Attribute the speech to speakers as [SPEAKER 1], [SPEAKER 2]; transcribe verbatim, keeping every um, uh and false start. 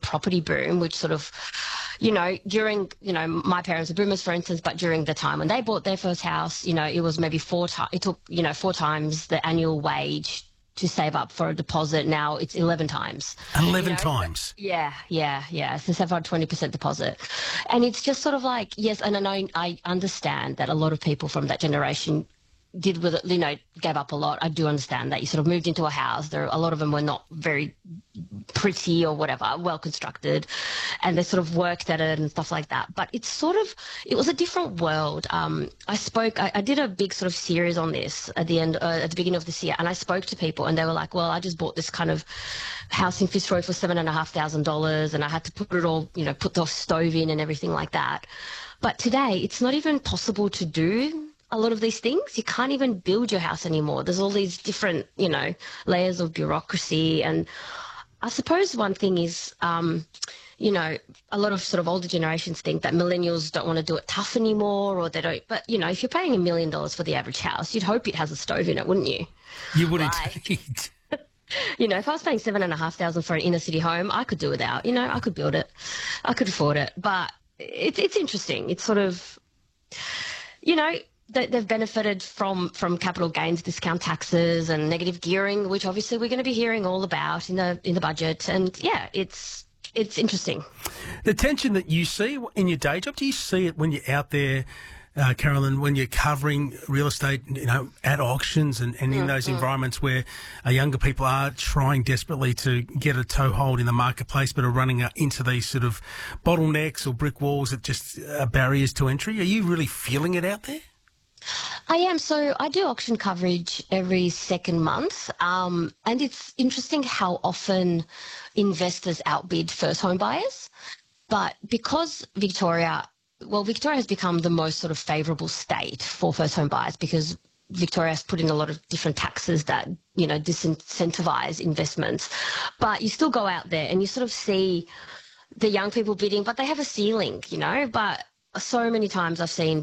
[SPEAKER 1] property boom, which sort of, you know, during, you know, my parents are boomers, for instance, but during the time when they bought their first house, you know, it was maybe four times, it took, you know, four times the annual wage to save up for a deposit. Now it's eleven times.
[SPEAKER 2] eleven
[SPEAKER 1] You know?
[SPEAKER 2] times?
[SPEAKER 1] Yeah, yeah, yeah. So save a twenty percent deposit. And it's just sort of like, yes, and I know, I understand that a lot of people from that generation did with it, you know, gave up a lot. I do understand that. You sort of moved into a house. There, a lot of them were not very pretty or whatever, well constructed, and they sort of worked at it and stuff like that. But it's sort of, it was a different world. Um, I spoke, I, I did a big sort of series on this at the end, uh, at the beginning of this year, and I spoke to people, and they were like, "Well, I just bought this kind of house in Fitzroy for seven and a half thousand dollars, and I had to put it all, you know, put the stove in and everything like that." But today, it's not even possible to do a lot of these things. You can't even build your house anymore. There's all these different, you know, layers of bureaucracy. And I suppose one thing is, um, you know, a lot of sort of older generations think that millennials don't want to do it tough anymore, or they don't. But, you know, if you're paying a million dollars for the average house, you'd hope it has a stove in it, wouldn't you?
[SPEAKER 2] You would
[SPEAKER 1] Right.
[SPEAKER 2] indeed.
[SPEAKER 1] You know, if I was paying seven and a half thousand for an inner city home, I could do without. You know, I could build it. I could afford it. But it's it's interesting. It's sort of, you know, they- they've benefited from, from capital gains discount taxes and negative gearing, which obviously we're going to be hearing all about in the in the budget. And yeah, it's it's interesting.
[SPEAKER 2] The tension that you see in your day job, do you see it when you're out there, uh, Carolyn, when you're covering real estate, you know, at auctions and, and in those environments where uh, younger people are trying desperately to get a toehold in the marketplace but are running uh, into these sort of bottlenecks or brick walls that just are barriers to entry? Are you really feeling it out there?
[SPEAKER 1] I am. So I do auction coverage every second month. Um, and it's interesting how often investors outbid first home buyers. But because Victoria, well, Victoria has become the most sort of favourable state for first home buyers because Victoria has put in a lot of different taxes that, you know, disincentivise investments. But you still go out there and you sort of see the young people bidding, but they have a ceiling, you know. But so many times I've seen